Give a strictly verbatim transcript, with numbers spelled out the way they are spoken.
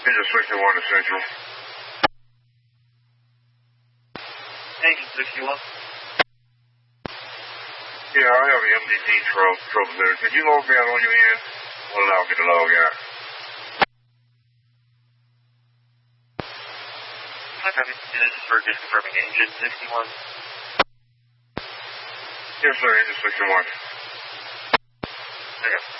Engine sixty-one to Central. Engine sixty-one. Yeah, I have an M D T trouble, trouble there. Can you log me out on your end? Well, allow me to log out. Okay, this is for just confirming engine sixty-one. Yes, sir, engine sixty-one. Okay.